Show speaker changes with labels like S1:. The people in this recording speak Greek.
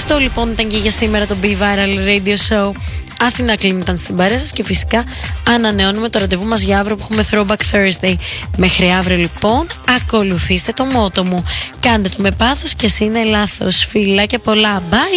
S1: Αυτό λοιπόν ήταν και για σήμερα το Be Viral Radio Show. Αθηνά Κλίν ήταν στην παρέα σας και φυσικά ανανεώνουμε το ραντεβού μας για αύριο που έχουμε Throwback Thursday. Μέχρι αύριο λοιπόν ακολουθήστε το μότο μου. Κάντε το με πάθος και ας είναι λάθος. Φιλάκια πολλά. Bye!